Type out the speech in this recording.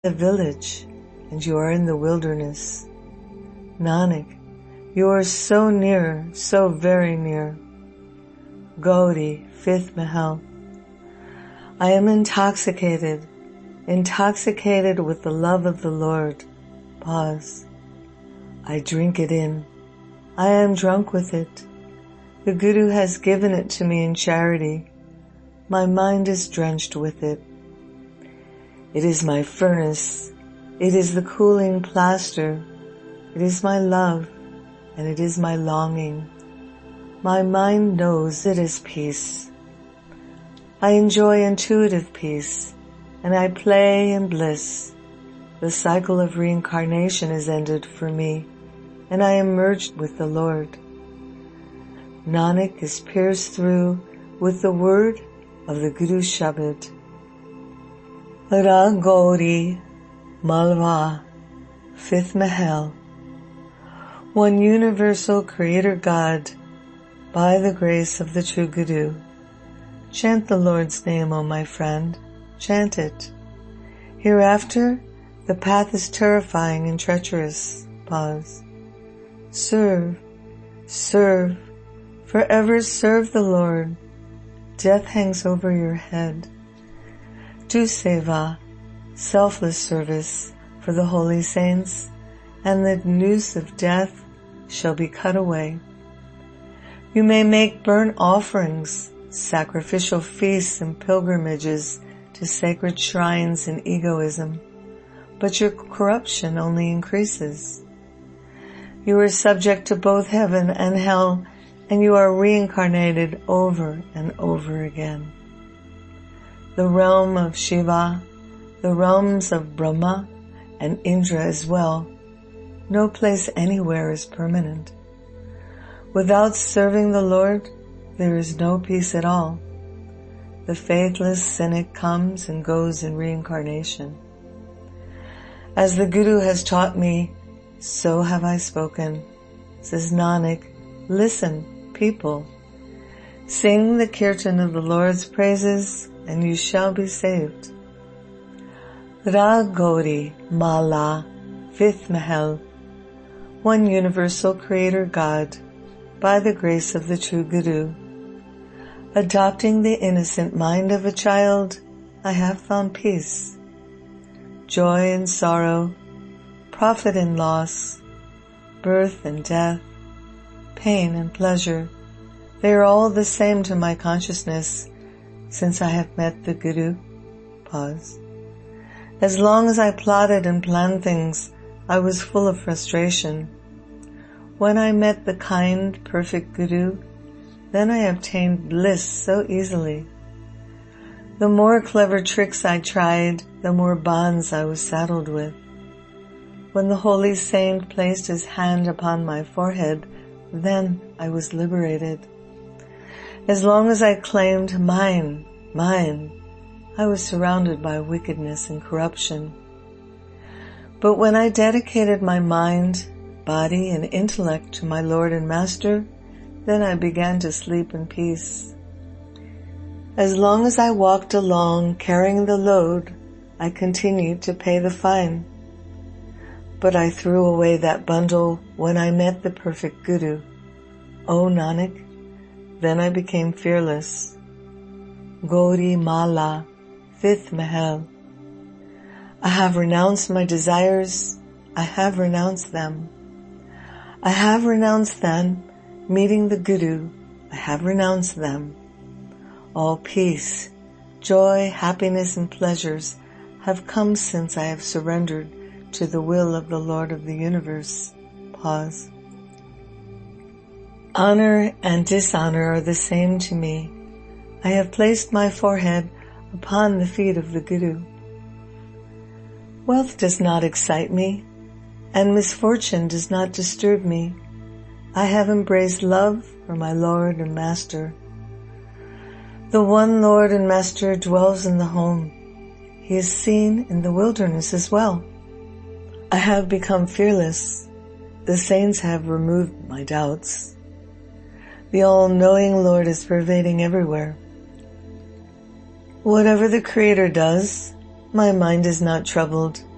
the village, and you are in the wilderness. Nanak, you are so near, so very near. Gauri, fifth Mahal. I am intoxicated with the love of the Lord. Pause. I drink it in. I am drunk with it. The Guru has given it to me in charity. My mind is drenched with it. It is my furnace. It is the cooling plaster. It is my love, and it is my longing. My mind knows it is peace. I enjoy intuitive peace, and I play in bliss. The cycle of reincarnation is ended for me, and I am merged with the Lord. Nanak is pierced through with the word of the Guru Shabad. Ra Gauri Malwa, fifth Mahal. One universal Creator God, by the grace of the true Guru. Chant the Lord's name, O my friend, chant it. Hereafter, the path is terrifying and treacherous. Pause. Serve, forever serve the Lord. Death hangs over your head. Do seva, selfless service for the holy saints, and the noose of death shall be cut away. You may make burnt offerings, sacrificial feasts and pilgrimages to sacred shrines in egoism, but your corruption only increases. You are subject to both heaven and hell, and you are reincarnated over and over again. The realm of Shiva, the realms of Brahma and Indra as well, no place anywhere is permanent. Without serving the Lord, there is no peace at all. The faithless cynic comes and goes in reincarnation. As the Guru has taught me, so have I spoken. Says Nanak, listen, people. Sing the kirtan of the Lord's praises, and you shall be saved. Ra Gauri Mala, fifth Mahal. One universal Creator God, by the grace of the true Guru. Adopting the innocent mind of a child, I have found peace. Joy and sorrow, profit and loss, birth and death, pain and pleasure, they are all the same to my consciousness since I have met the Guru. Pause. As long as I plotted and planned things, I was full of frustration. When I met the kind, perfect Guru, then I obtained bliss so easily. The more clever tricks I tried, the more bonds I was saddled with. When the holy saint placed his hand upon my forehead, then I was liberated. As long as I claimed mine, I was surrounded by wickedness and corruption. But when I dedicated my mind, body, and intellect to my Lord and Master, then I began to sleep in peace. As long as I walked along carrying the load, I continued to pay the fine. But I threw away that bundle when I met the perfect Guru. O Nanak, then I became fearless. Gauri Mala, fifth Mahal. I have renounced my desires. I have renounced them. I have renounced them, meeting the Guru. I have renounced them. All peace, joy, happiness, and pleasures have come since I have surrendered to the will of the Lord of the universe. Pause. Honor and dishonor are the same to me. I have placed my forehead upon the feet of the Guru. Wealth does not excite me, and misfortune does not disturb me. I have embraced love for my Lord and Master. The one Lord and Master dwells in the home. He is seen in the wilderness as well. I have become fearless. The saints have removed my doubts. The all-knowing Lord is pervading everywhere. Whatever the Creator does, my mind is not troubled.